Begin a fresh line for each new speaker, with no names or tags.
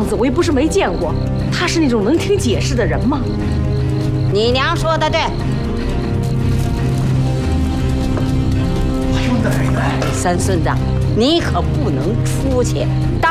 样子我也不是没见过，他是那种能听解释的人吗？
你娘说的对。
哎呦，奶奶！
三孙子，你可不能出去。当